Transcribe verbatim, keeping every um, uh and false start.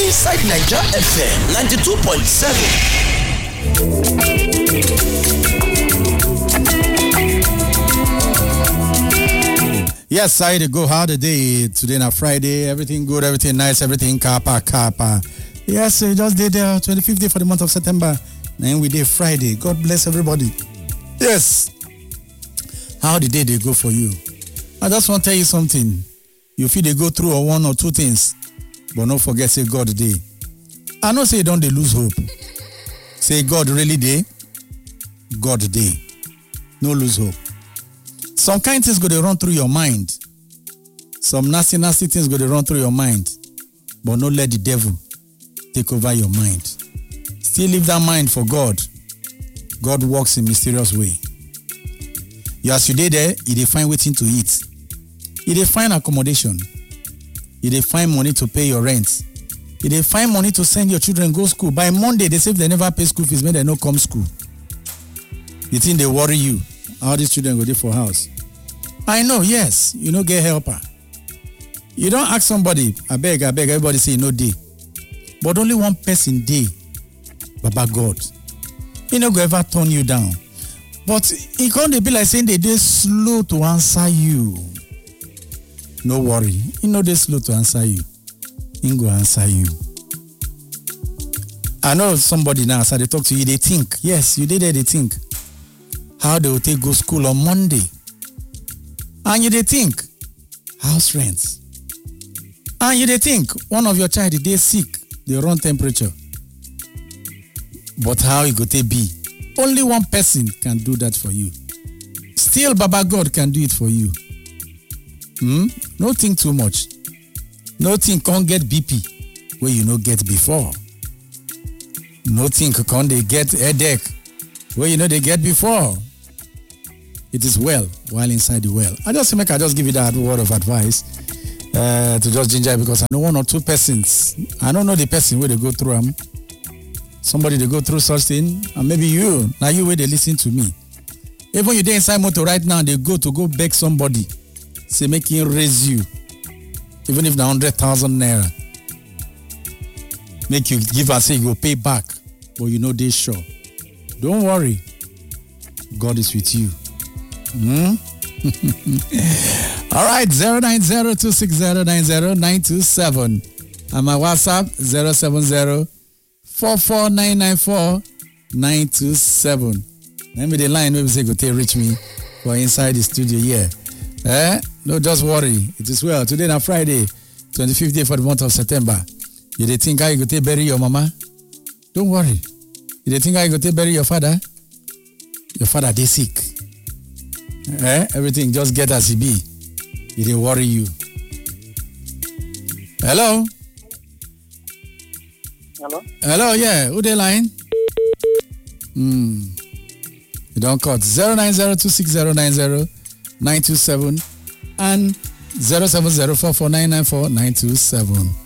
inside Naija F M ninety-two point seven. Yes, I to go hard today. Today na Friday. Everything good, everything nice, everything kappa kappa. Yes, we just did the twenty-fifth day for the month of September. Then we did Friday. God bless everybody. Yes. How the day they go for you? I just want to tell you something. You feel they go through or one or two things, but don't forget say God day. I know say don't they lose hope. Say God really day. God day. No lose hope. Some kind things go to run through your mind. Some nasty, nasty things go to run through your mind. But don't let the devil take over your mind. Still leave that mind for God. God works in mysterious way. You as you dey there, you dey find waiting to eat. You dey find accommodation. You dey find money to pay your rent. You dey find money to send your children go school. By Monday, they say if they never pay school fees, maybe they no come school. You think they worry you? How these children go there for house? I know, yes, you no get helper. You don't ask somebody, I beg, I beg, everybody say no day. But only one person day, Baba God. He no go ever turn you down. But he can't be like saying they dey slow to answer you. No worry, he know they slow to answer you. He go answer you. I know somebody now, so they talk to you, they think, yes, you did there, they think. How they will take go school on Monday. And you they think, house rent. And you they think, one of your child, they sick, they run temperature. But how it go to be? Only one person can do that for you. Still, Baba God can do it for you. Hmm? No think too much. No think can't get B P where you no get before. No think can't they get headache where you know they get before. It is well while inside the well. I just make I just give you that word of advice uh, to just ginger because I know one or two persons. I don't know the person where they go through them. Somebody they go through such thing, and maybe you, now you where they listen to me. Even you dey inside motor right now, they go to go beg somebody, say make him raise you, even if na hundred thousand naira, make you give and say you go pay back, but you know they sure. Don't worry, God is with you. Hmm? All right, zero nine zero two six zero nine zero nine two seven, and my WhatsApp zero seven zero four four nine nine four nine two seven. Let me the line maybe say go take reach me for inside the studio here. Eh? No, just worry. It is well. Today na Friday, twenty-fifth day for the month of September. You dey think how you go take bury your mama? Don't worry. You dey think how you go take bury your father? Your father dey sick. Eh? Everything just get as it be. It dey worry you. Hello? Hello? Hello, yeah. Who dey line? Hmm. You don't cut. zero nine zero two six zero nine zero nine two seven and zero seven zero four four nine nine four nine two seven.